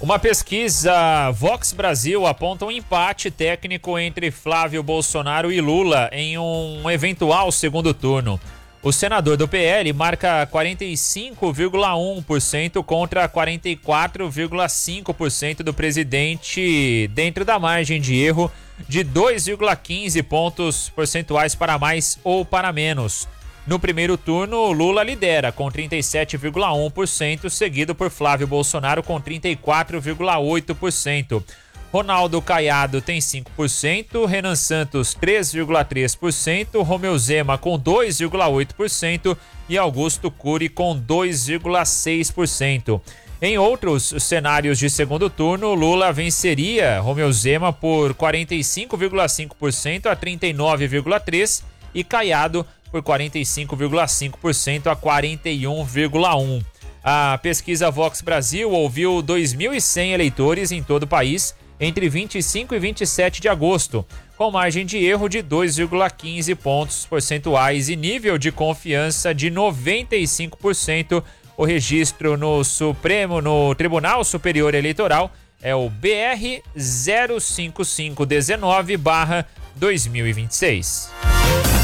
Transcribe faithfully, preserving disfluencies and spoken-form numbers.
Uma pesquisa Vox Brasil aponta um empate técnico entre Flávio Bolsonaro e Lula em um eventual segundo turno. O senador do P L marca quarenta e cinco vírgula um por cento contra quarenta e quatro vírgula cinco por cento do presidente, dentro da margem de erro de dois vírgula quinze pontos percentuais para mais ou para menos. No primeiro turno, Lula lidera com trinta e sete vírgula um por cento, seguido por Flávio Bolsonaro com trinta e quatro vírgula oito por cento. Ronaldo Caiado tem cinco por cento, Renan Santos três vírgula três por cento, Romeu Zema com dois vírgula oito por cento e Augusto Cury com dois vírgula seis por cento. Em outros cenários de segundo turno, Lula venceria Romeu Zema por quarenta e cinco vírgula cinco por cento a trinta e nove vírgula três por cento e Caiado por quarenta e cinco vírgula cinco por cento a quarenta e um vírgula um por cento. A pesquisa Vox Brasil ouviu dois mil e cem eleitores em todo o país entre vinte e cinco e vinte e sete de agosto, com margem de erro de dois vírgula quinze pontos percentuais e nível de confiança de noventa e cinco por cento. O registro no Supremo, no Tribunal Superior Eleitoral, é o B R zero cinco cinco um nove barra dois mil e vinte e seis.